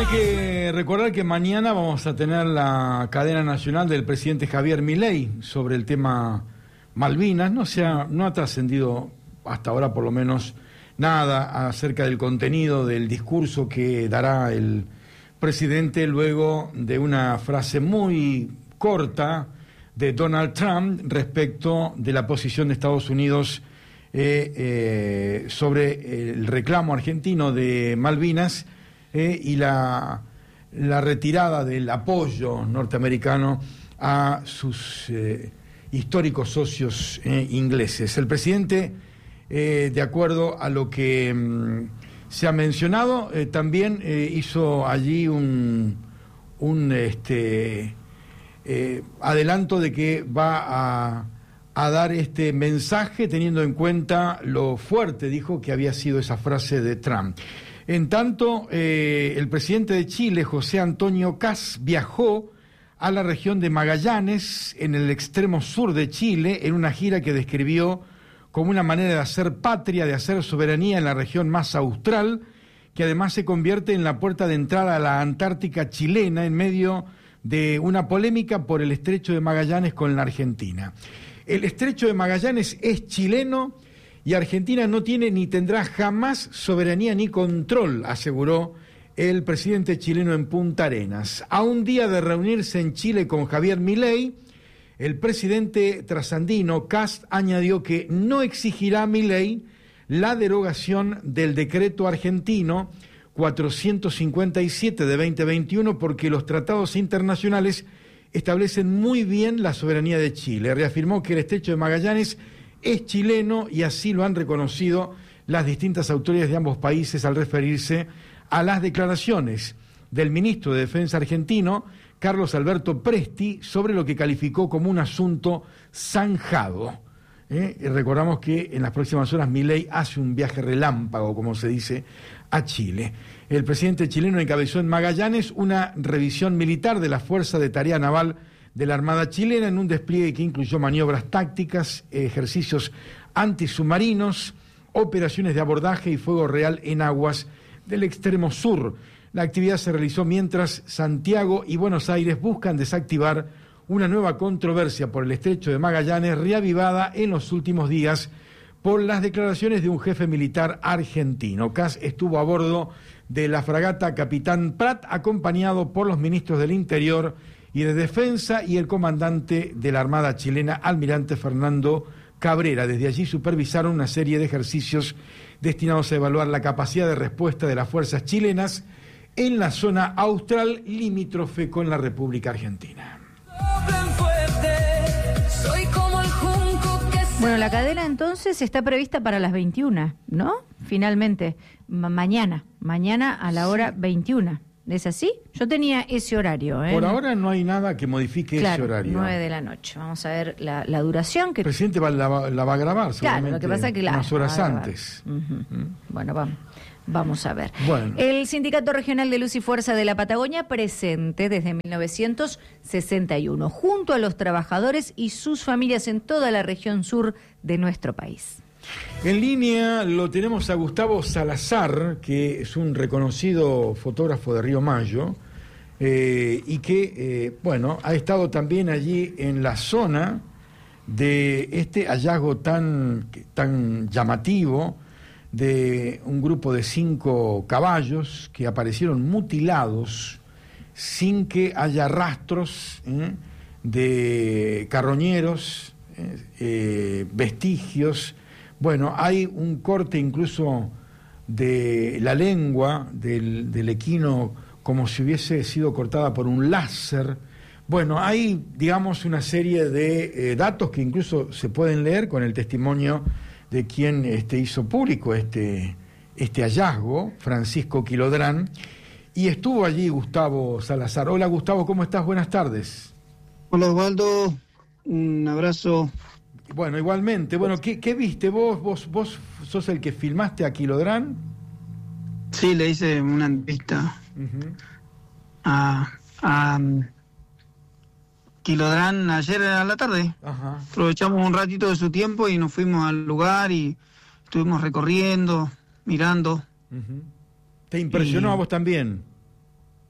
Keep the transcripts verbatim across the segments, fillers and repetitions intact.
que recordar que mañana vamos a tener la cadena nacional del presidente Javier Milei sobre el tema Malvinas. No se ha, no ha trascendido hasta ahora por lo menos nada acerca del contenido del discurso que dará el presidente luego de una frase muy corta de Donald Trump respecto de la posición de Estados Unidos eh, eh, sobre el reclamo argentino de Malvinas eh, y la, la retirada del apoyo norteamericano a sus eh, históricos socios eh, ingleses. El presidente, eh, de acuerdo a lo que mm, se ha mencionado, eh, también eh, hizo allí un, un este, eh, adelanto de que va a, a dar este mensaje teniendo en cuenta lo fuerte, dijo, que había sido esa frase de Trump. En tanto, eh, el presidente de Chile, José Antonio Kast, viajó a la región de Magallanes, en el extremo sur de Chile, en una gira que describió como una manera de hacer patria, de hacer soberanía en la región más austral, que además se convierte en la puerta de entrada a la Antártica chilena en medio de una polémica por el estrecho de Magallanes con la Argentina. El estrecho de Magallanes es chileno y Argentina no tiene ni tendrá jamás soberanía ni control, aseguró el presidente chileno en Punta Arenas. A un día de reunirse en Chile con Javier Milei, el presidente trasandino Kast añadió que no exigirá a Milei la derogación del decreto argentino cuatrocientos cincuenta y siete de veinte veintiuno porque los tratados internacionales establecen muy bien la soberanía de Chile. Reafirmó que el estrecho de Magallanes es chileno y así lo han reconocido las distintas autoridades de ambos países al referirse a las declaraciones del ministro de Defensa argentino, Carlos Alberto Presti, sobre lo que calificó como un asunto zanjado. ¿Eh? Y recordamos que en las próximas horas Milei hace un viaje relámpago, como se dice, a Chile. El presidente chileno encabezó en Magallanes una revisión militar de la Fuerza de Tarea Naval de la Armada chilena en un despliegue que incluyó maniobras tácticas, ejercicios antisubmarinos, operaciones de abordaje y fuego real en aguas del extremo sur. La actividad se realizó mientras Santiago y Buenos Aires buscan desactivar una nueva controversia por el estrecho de Magallanes, reavivada en los últimos días por las declaraciones de un jefe militar argentino. Kast estuvo a bordo de la fragata Capitán Prat, acompañado por los ministros del Interior y de Defensa y el comandante de la Armada chilena, almirante Fernando Cabrera. Desde allí supervisaron una serie de ejercicios destinados a evaluar la capacidad de respuesta de las fuerzas chilenas en la zona austral limítrofe con la República Argentina. Bueno, la cadena entonces está prevista para las veintiuna, ¿no? Finalmente, ma- mañana, mañana a la hora veintiuna. ¿Es así? Yo tenía ese horario, ¿eh? Por ahora no hay nada que modifique claro, ese horario. nueve de la noche. Vamos a ver la, la duración. Que... El presidente va, la, la va a grabar, seguramente. Claro, lo que pasa es que... unas la, horas la antes. Uh-huh. ¿Mm? Bueno, vamos. Vamos a ver. Bueno. El Sindicato Regional de Luz y Fuerza de la Patagonia, presente desde mil novecientos sesenta y uno, junto a los trabajadores y sus familias en toda la región sur de nuestro país. En línea lo tenemos a Gustavo Salazar, que es un reconocido fotógrafo de Río Mayo, eh, y que, eh, bueno, ha estado también allí en la zona de este hallazgo tan, tan llamativo de un grupo de cinco caballos que aparecieron mutilados sin que haya rastros ¿eh? de carroñeros, eh, eh, vestigios. Bueno, hay un corte incluso de la lengua del, del equino como si hubiese sido cortada por un láser. Bueno, hay, digamos, una serie de eh, datos que incluso se pueden leer con el testimonio de quien este, hizo público este, este hallazgo, Francisco Quilodrán, y estuvo allí Gustavo Salazar. Hola Gustavo, ¿cómo estás? Buenas tardes. Hola Osvaldo, un abrazo. Bueno, igualmente. Bueno, ¿qué, qué viste vos? ¿Vos vos sos el que filmaste a Quilodrán? Sí, le hice una entrevista uh-huh. a, a Quilodrán ayer a la tarde. Ajá. Aprovechamos un ratito de su tiempo y nos fuimos al lugar y estuvimos recorriendo, mirando. Uh-huh. ¿Te impresionó y... a vos también?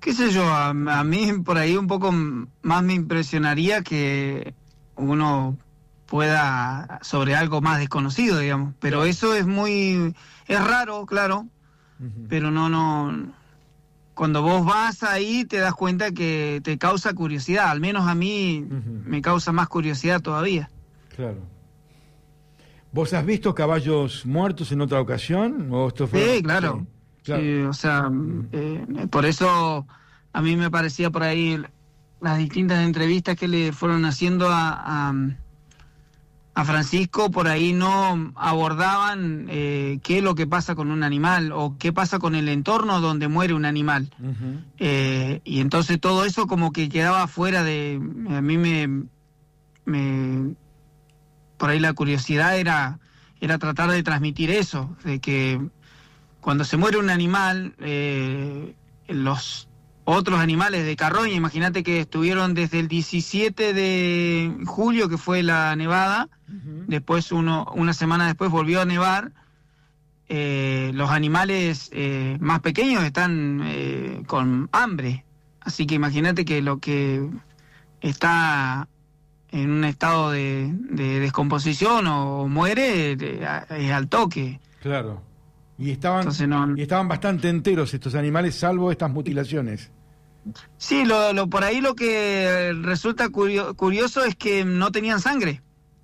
qué sé yo, a, a mí por ahí un poco más me impresionaría que uno pueda sobre algo más desconocido, digamos, pero eso es muy, es raro, claro, uh-huh. pero no, no, cuando vos vas ahí te das cuenta que te causa curiosidad, al menos a mí uh-huh. me causa más curiosidad todavía. Claro. ¿Vos has visto caballos muertos en otra ocasión? ¿O esto fue... Sí, claro. Sí. Claro. Sí, o sea, eh, por eso a mí me parecía por ahí las distintas entrevistas que le fueron haciendo a, a, a Francisco, por ahí no abordaban eh, qué es lo que pasa con un animal o qué pasa con el entorno donde muere un animal. Uh-huh. Eh, y entonces todo eso como que quedaba fuera de... A mí me... me por ahí la curiosidad era, era tratar de transmitir eso, de que... Cuando se muere un animal, eh, los otros animales de carroña, imagínate que estuvieron desde el diecisiete de julio, que fue la nevada, uh-huh. después uno, una semana después volvió a nevar, eh, los animales eh, más pequeños están eh, con hambre, así que imagínate que lo que está en un estado de, de descomposición o muere es al toque. Claro. Y estaban, no, y estaban bastante enteros estos animales, salvo estas mutilaciones. Sí, lo, lo por ahí lo que resulta curio, curioso es que no tenían sangre.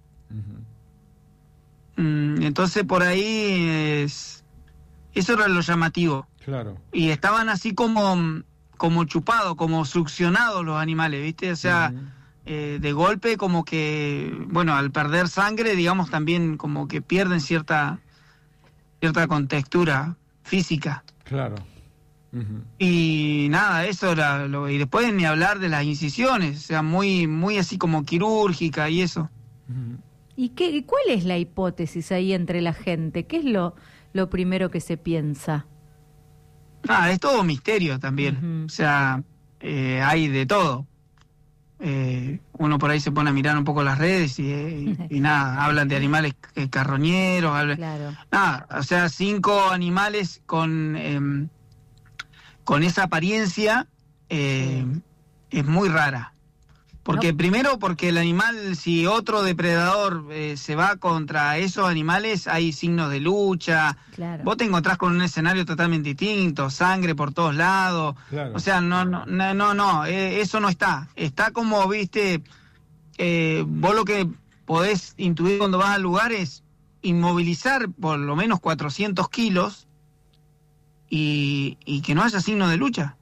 Uh-huh. Mm, entonces por ahí es, eso era lo llamativo. Claro. Y estaban así como, como chupados, como succionados los animales, ¿viste? O sea, uh-huh. eh, de golpe como que, bueno, al perder sangre, digamos, también como que pierden cierta... cierta contextura física. Claro. Uh-huh. Y nada, eso era lo, y después ni hablar de las incisiones, o sea, muy, muy así como quirúrgica y eso. Uh-huh. ¿Y qué, cuál es la hipótesis ahí entre la gente? ¿Qué es lo, lo primero que se piensa? Ah, es todo misterio también. Uh-huh. O sea, eh, hay de todo. Eh, uno por ahí se pone a mirar un poco las redes y, y, y nada, hablan de animales eh, carroñeros, hablan, claro. nada, o sea, cinco animales con eh, con esa apariencia eh, sí. es muy rara. Porque no. primero porque el animal, si otro depredador eh, se va contra esos animales, hay signos de lucha. Claro. Vos te encontrás con un escenario totalmente distinto, sangre por todos lados. Claro. O sea, no, no, no, no, no eh, eso no está. Está como, viste, eh, vos lo que podés intuir cuando vas al lugar es inmovilizar por lo menos cuatrocientos kilos y, y que no haya signo de lucha.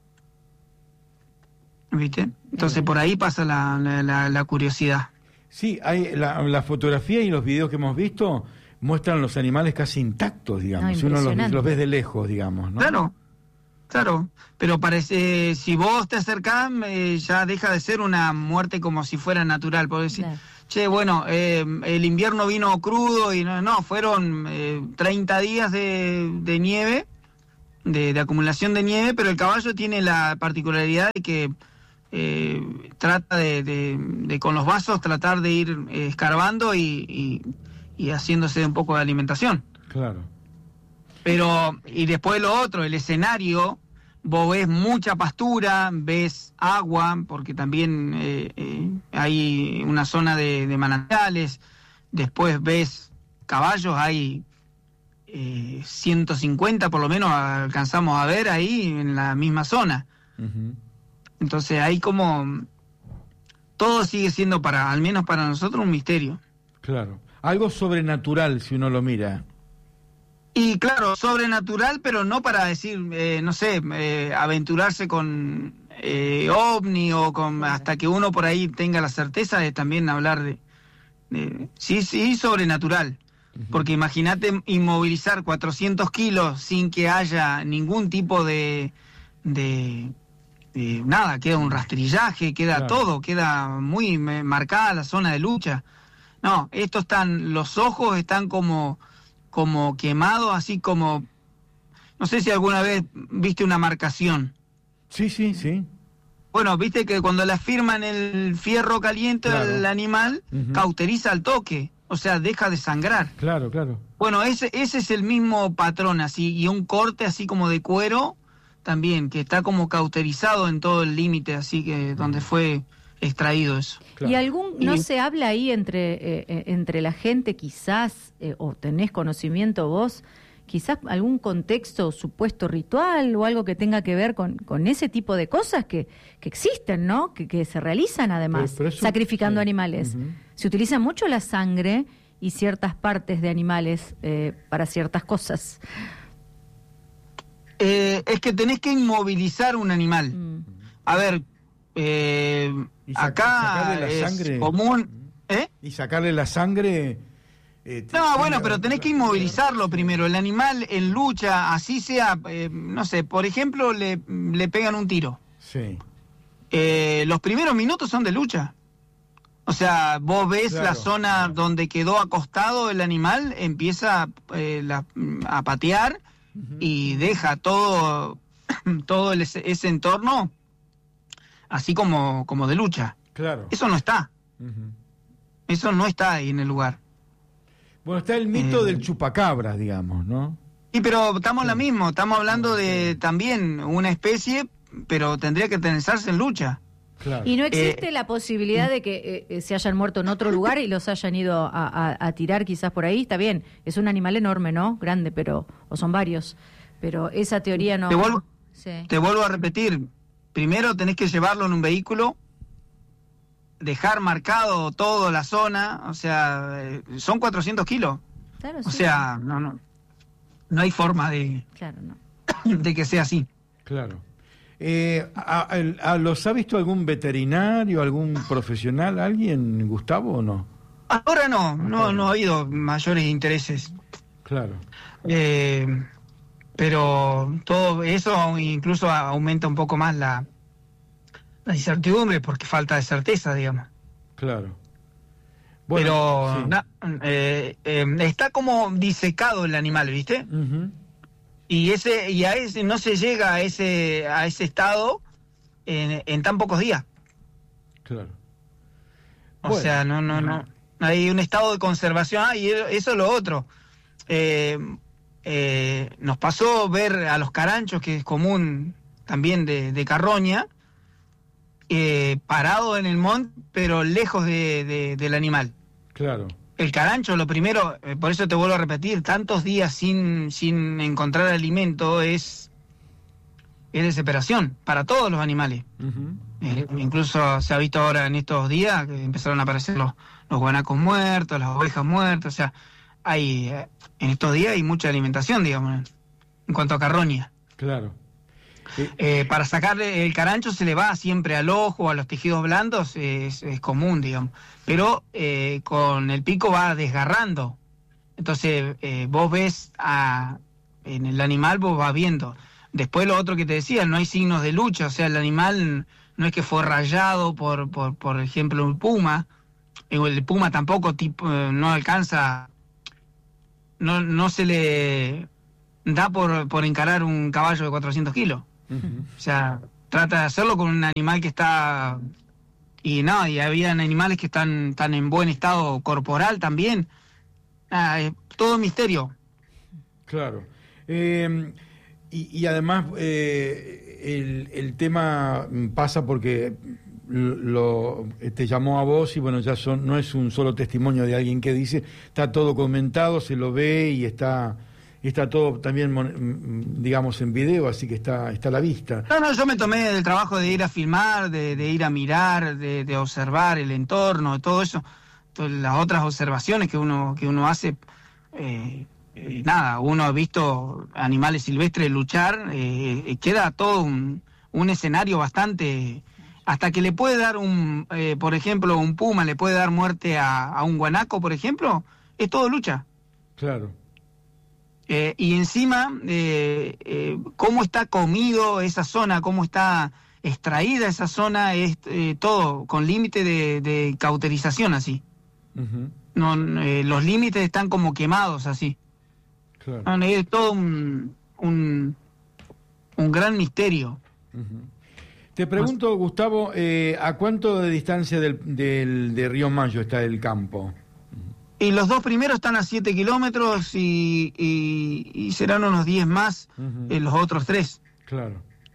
¿Viste? Entonces por ahí pasa la, la, la curiosidad. Sí, hay la, la fotografía y los videos que hemos visto muestran los animales casi intactos, digamos, no, si uno los, los ves de lejos, digamos, ¿no? Claro, claro, pero parece, si vos te acercás, eh, ya deja de ser una muerte como si fuera natural, por decir, claro. Che, bueno, eh, el invierno vino crudo y no, no fueron eh, treinta días de, de nieve, de, de acumulación de nieve, pero el caballo tiene la particularidad de que Eh, trata de, de, de con los vasos tratar de ir eh, escarbando y, y, y haciéndose un poco de alimentación. Claro. Pero, y después lo otro, el escenario, vos ves mucha pastura, ves agua, porque también eh, eh, hay una zona de, de manantiales, después ves caballos, hay eh, ciento cincuenta por lo menos alcanzamos a ver ahí en la misma zona. Uh-huh. Entonces ahí como todo sigue siendo para, al menos para nosotros, un misterio. Claro, algo sobrenatural si uno lo mira. Y claro, sobrenatural, pero no para decir, eh, no sé, eh, aventurarse con eh, ovni o con hasta que uno por ahí tenga la certeza de también hablar de, de sí, sí, sobrenatural. Uh-huh. Porque imagínate inmovilizar cuatrocientos kilos sin que haya ningún tipo de... de Eh, nada, queda un rastrillaje, queda claro. todo, queda muy me, marcada la zona de lucha. No, estos están, los ojos están como, como quemados, así como, no sé si alguna vez viste una marcación. Sí, sí, sí. Bueno, viste que cuando la firman el fierro caliente claro. el animal uh-huh. cauteriza al toque, o sea, deja de sangrar. Claro, claro. Bueno, ese, ese es el mismo patrón, así, y un corte así como de cuero, también, que está como cauterizado en todo el límite, así que donde fue extraído eso. Claro. ¿Y algún, no y, se habla ahí entre, eh, entre la gente quizás, eh, o tenés conocimiento vos, quizás algún contexto, supuesto ritual o algo que tenga que ver con, con ese tipo de cosas que, que existen, ¿no? Que, que se realizan además, pero, pero eso, sacrificando sí. animales. Uh-huh. Se utiliza mucho la sangre y ciertas partes de animales eh, para ciertas cosas. Eh, es que tenés que inmovilizar un animal. Mm. A ver, eh, acá la es sangre, común... ¿eh? Y sacarle la sangre... Eh, no, bueno, pero tenés que inmovilizarlo primero. El animal en lucha, así sea, eh, no sé, por ejemplo, le, le pegan un tiro. Sí. Eh, los primeros minutos son de lucha. O sea, vos ves claro, la zona claro. donde quedó acostado el animal, empieza eh, la, a patear uh-huh. y deja todo, todo el, ese entorno así como, como de lucha. Claro. Eso no está. Uh-huh. Eso no está ahí en el lugar. Bueno, está el mito eh, del chupacabras, digamos, ¿no? Sí, pero estamos en la misma, estamos hablando de también una especie, pero tendría que tensarse en lucha. Claro. ¿Y no existe eh, la posibilidad de que eh, se hayan muerto en otro lugar y los hayan ido a, a, a tirar quizás por ahí? Está bien, es un animal enorme, ¿no? Grande, pero o son varios, pero esa teoría no... Te vuelvo, sí. te vuelvo a repetir, primero tenés que llevarlo en un vehículo, dejar marcado toda la zona, o sea, eh, son cuatrocientos kilos. Claro, o sí. sea, no, no, no hay forma de, claro, no. de que sea así. Claro. Eh, a, a, a, ¿Los ha visto algún veterinario, algún profesional, alguien, Gustavo, o no? Ahora no, no, no ha habido mayores intereses. Claro. Eh, pero todo eso incluso aumenta un poco más la la incertidumbre, porque falta de certeza, digamos. Claro. Bueno, pero sí. na, eh, eh, está como disecado el animal, ¿viste? Uh-huh. Y ese y a ese no se llega a ese a ese estado en, en tan pocos días. Claro. O bueno. sea, no, no, no. Hay un estado de conservación. Ah, y eso es lo otro. Eh, eh, nos pasó ver a los caranchos, que es común también de, de Carroña, Eh, parado en el monte, pero lejos de, de, del animal. Claro. El carancho, lo primero, eh, por eso te vuelvo a repetir, tantos días sin, sin encontrar alimento es, es desesperación para todos los animales. Uh-huh. Eh, incluso se ha visto ahora en estos días que empezaron a aparecer los, los guanacos muertos, las ovejas muertas, o sea, hay eh, en estos días hay mucha alimentación, digamos, en cuanto a Carroña. Claro. Eh, para sacarle el carancho se le va siempre al ojo, a los tejidos blandos, es, es común, digamos. Pero eh, con el pico va desgarrando. Entonces eh, vos ves a, en el animal, vos vas viendo. Después lo otro que te decía, no hay signos de lucha. O sea, el animal no es que fue rayado por, por, por ejemplo, un puma. El puma tampoco tipo, no alcanza, no, no se le da por, por encarar un caballo de cuatrocientos kilos. Uh-huh. O sea, trata de hacerlo con un animal que está... Y no, y había animales que están, están en buen estado corporal también. Ah, es todo misterio. Claro. Eh, y, y además eh, el, el tema pasa porque lo, te llamó a vos y bueno, ya son, no es un solo testimonio de alguien que dice, está todo comentado, se lo ve y está... Está todo también, digamos, en video, así que está, está a la vista. No, no, yo me tomé el trabajo de ir a filmar, de, de ir a mirar, de, de observar el entorno, todo eso, todas las otras observaciones que uno que uno hace. Eh, eh, nada, uno ha visto animales silvestres luchar, eh, queda todo un, un escenario bastante... Hasta que le puede dar un, eh, por ejemplo, un puma, le puede dar muerte a, a un guanaco, por ejemplo, es todo lucha. Claro. Eh, y encima, eh, eh, cómo está comido esa zona, cómo está extraída esa zona, es eh, todo con límite de, de cauterización así. Uh-huh. No, eh, los límites están como quemados así. Claro. No, es todo un, un, un gran misterio. Uh-huh. Te pregunto, Gustavo, eh, ¿a cuánto de distancia del, del, de Río Mayo está el campo? Y los dos primeros están a siete kilómetros y, y, y serán unos diez más uh-huh. en los otros tres. Claro.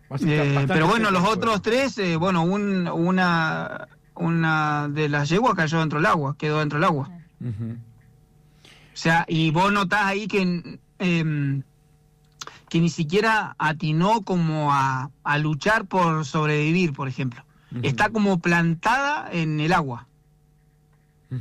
Eh, pero bueno, los otros tres, eh, bueno, un, una, una de las yeguas cayó dentro del agua, quedó dentro del agua. Uh-huh. O sea, y vos notás ahí que, eh, que ni siquiera atinó como a, a luchar por sobrevivir, por ejemplo. Uh-huh. Está como plantada en el agua. Uh-huh.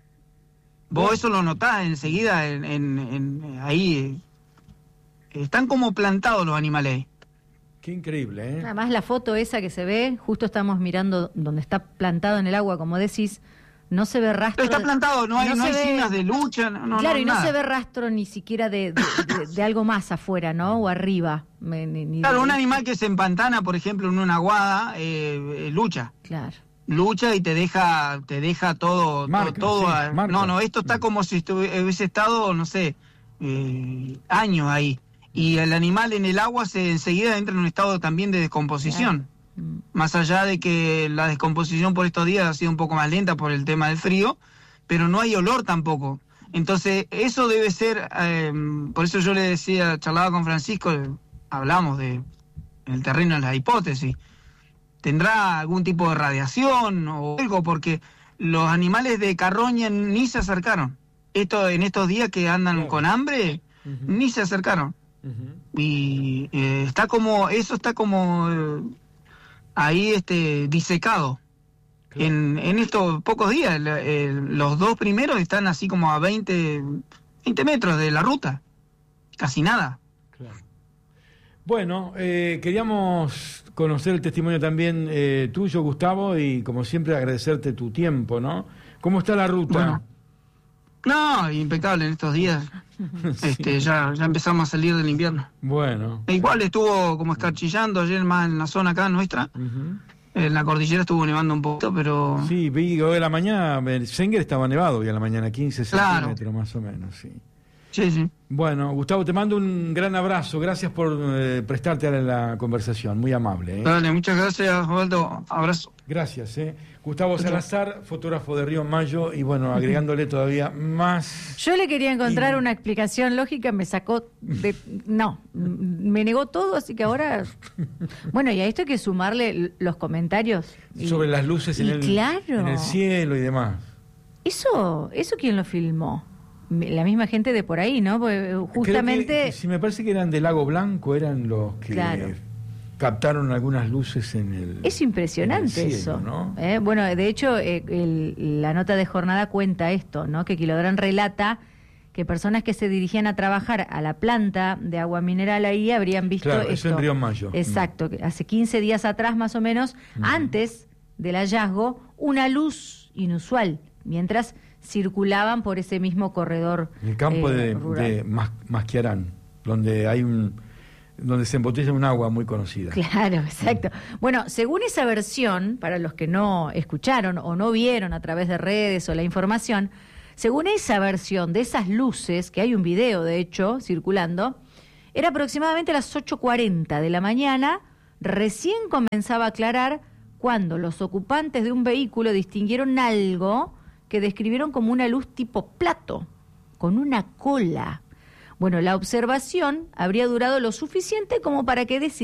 Vos eso lo notás enseguida, en, en, en, ahí. Eh, están como plantados los animales ahí. Qué increíble, ¿eh? Además la foto esa que se ve, justo estamos mirando donde está plantado en el agua, como decís, no se ve rastro... Pero está plantado, no hay, no no hay ve... signos de lucha, no, Claro, no, y no nada. se ve rastro ni siquiera de, de, de, de algo más afuera, ¿no? O arriba. Ni, ni claro, de... un animal que se empantana, por ejemplo, en una aguada, eh, eh, lucha. Claro. Lucha y te deja te deja todo... Marca, todo, todo sí, a... marca. No, no, esto está como si hubiese estado, no sé, eh, años ahí. Y el animal en el agua se enseguida entra en un estado también de descomposición. Claro. Más allá de que la descomposición por estos días ha sido un poco más lenta por el tema del frío, pero no hay olor tampoco. Entonces, eso debe ser, eh, por eso yo le decía, charlaba con Francisco, hablamos de en el terreno de la hipótesis. ¿Tendrá algún tipo de radiación o algo? Porque los animales de carroña ni se acercaron. Esto en estos días que andan claro. con hambre, uh-huh. ni se acercaron. Uh-huh. Y eh, está como, eso está como eh, ahí este disecado. Claro. En, en estos pocos días, el, el, los dos primeros están así como a veinte, veinte metros de la ruta. Casi nada. Claro. Bueno, eh, queríamos conocer el testimonio también eh, tuyo, Gustavo, y como siempre agradecerte tu tiempo, ¿no? ¿Cómo está la ruta? Bueno. No, impecable en estos días. Sí. Este, ya, ya empezamos a salir del invierno. Bueno. E igual estuvo como escarchillando ayer más en la zona acá nuestra. Uh-huh. En la cordillera estuvo nevando un poquito, pero... Sí, vi hoy a la mañana, Senguer estaba nevado hoy a la mañana, quince claro. centímetros más o menos, sí. Sí, sí. Bueno, Gustavo, te mando un gran abrazo. Gracias por eh, prestarte a la conversación. Muy amable. ¿eh? Dale, muchas gracias, Osvaldo. Abrazo. Gracias. ¿eh? Gustavo Salazar, fotógrafo de Río Mayo, y bueno, agregándole todavía más... Yo le quería encontrar y... una explicación lógica, me sacó de... No, me negó todo, así que ahora... Bueno, y a esto hay que sumarle los comentarios. Y... Sobre las luces en el, claro. en el cielo y demás. ¿Eso, eso quién lo filmó? La misma gente de por ahí, ¿no? Porque justamente... Que, si me parece que eran de Lago Blanco, eran los que claro. captaron algunas luces en el Es impresionante en el cielo, eso. ¿no? ¿Eh? Bueno, de hecho, eh, el, la nota de Jornada cuenta esto, ¿no? Que Kilodrán relata que personas que se dirigían a trabajar a la planta de agua mineral ahí habrían visto claro, esto. Eso en Río Mayo. Exacto, que hace quince días atrás más o menos, mm. antes del hallazgo, una luz inusual, mientras circulaban por ese mismo corredor el campo eh, de, de Mas, Masquiarán, donde hay un donde se embotella un agua muy conocida. Claro, exacto. Mm. Bueno, según esa versión, para los que no escucharon o no vieron a través de redes o la información, según esa versión de esas luces, que hay un video de hecho circulando, era aproximadamente a las ocho cuarenta de la mañana, recién comenzaba a aclarar cuando los ocupantes de un vehículo distinguieron algo que describieron como una luz tipo plato, con una cola. Bueno, la observación habría durado lo suficiente como para que decidieran